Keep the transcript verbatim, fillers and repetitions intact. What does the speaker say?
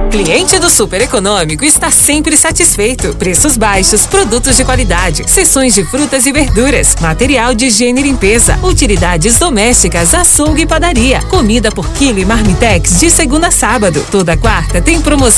Cliente do Super Econômico está sempre satisfeito. Preços baixos, produtos de qualidade, seções de frutas e verduras, material de higiene e limpeza, utilidades domésticas, açougue e padaria, comida por quilo e marmitex de segunda a sábado. Toda quarta tem promoção